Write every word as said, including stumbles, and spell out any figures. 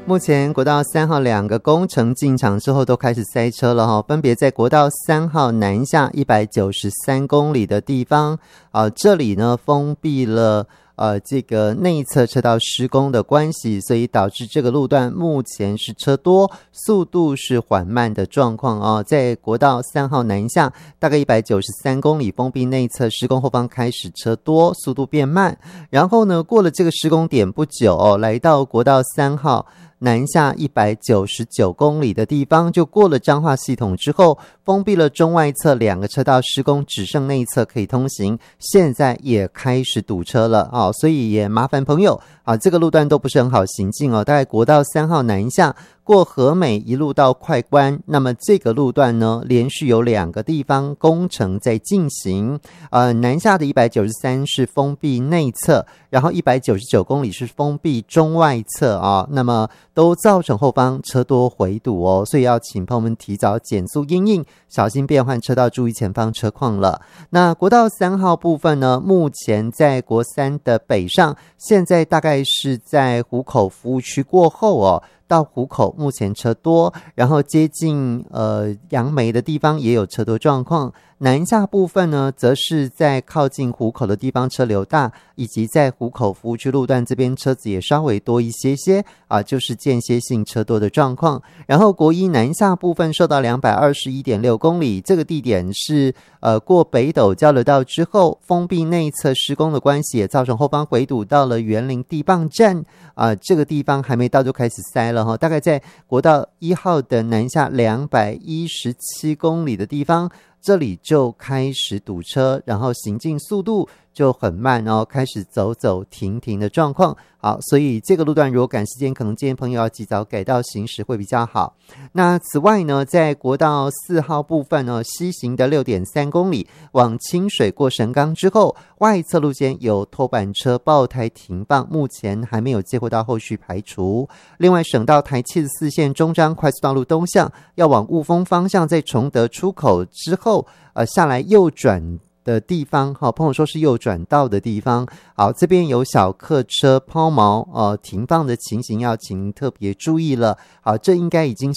目前国道三号两个工程进场之后都开始塞车了哈，分别在国道三号南下一百九十三公里的地方啊，这里呢封闭了呃这个内侧车道施工的关系，所以导致这个路段目前是车多，速度是缓慢的状况啊。在国道三号南下大概一百九十三公里封闭内侧施工后方开始车多，速度变慢，然后呢过了这个施工点不久哦，来到国道三号南下一百九十九公里的地方，就过了彰化系统之后，封闭了中外侧两个车道施工，只剩内侧可以通行，现在也开始堵车了啊、哦，所以也麻烦朋友啊，这个路段都不是很好行进哦。大概国道三号南下过和美一路到快关，那么这个路段呢，连续有两个地方工程在进行。呃，南下的一百九十三是封闭内侧，然后一百九十九公里是封闭中外侧啊、哦，那么都造成后方车多回堵哦，所以要请朋友们提早减速因应，小心变换车道，注意前方车况了。那国道三号部分呢，目前在国三的北上，现在大概是在湖口服务区过后哦。到湖口目前车多，然后接近呃杨梅的地方也有车多状况。南下部分呢，则是在靠近湖口的地方车流大，以及在湖口服务区路段这边车子也稍微多一些些啊，就是间歇性车多的状况。然后国一南下部分受到 两百二十一点六公里，这个地点是呃过北斗交流道之后，封闭内侧施工的关系，也造成后方回堵到了园林地磅站啊，这个地方还没到就开始塞了哈，大概在国道一号的南下两百一十七公里的地方，这里就开始堵车，然后行进速度就很慢哦，开始走走停停的状况。好，所以这个路段如果赶时间，可能建议朋友要及早改道行驶会比较好。那此外呢，在国道四号部分呢，西行的 六点三公里往清水过神冈之后，外侧路肩有拖板车爆胎停放，目前还没有接获到后续排除。另外，省道台七十四线中彰快速道路东向要往雾峰方向，在崇德出口之后呃，下来右转的地方，好，朋友说是右转道的地方，好，这边有小客车抛锚呃停放的情形，要请特别注意了。好，这应该已经